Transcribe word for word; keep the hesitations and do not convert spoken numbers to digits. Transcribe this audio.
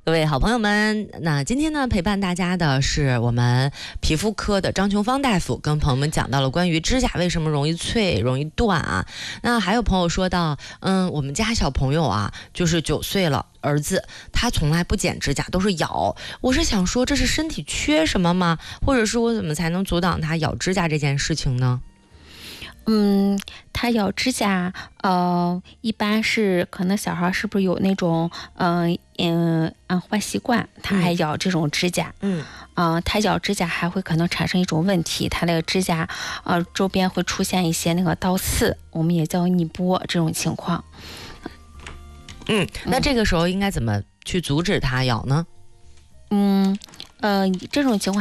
各位好朋友们，那今天呢陪伴大家的是我们皮肤科的张琼芳大夫，跟朋友们讲到了关于指甲为什么容易脆、容易断啊。那还有朋友说到，嗯，我们家小朋友啊，就是九岁了，儿子他从来不剪指甲，都是咬。我是想说，这是身体缺什么吗？或者是我怎么才能阻挡他咬指甲这件事情呢？ 嗯，他咬指甲，呃，一般是可能小孩是不是有那种，嗯嗯嗯坏习惯，他还咬这种指甲， 嗯， 啊、呃，他咬指甲还会可能产生一种问题，他那个指甲，呃，周边会出现一些那个刀刺，我们也叫逆波这种情况。 嗯，那这个时候应该怎么去阻止他咬呢？ 嗯，呃，这种情况。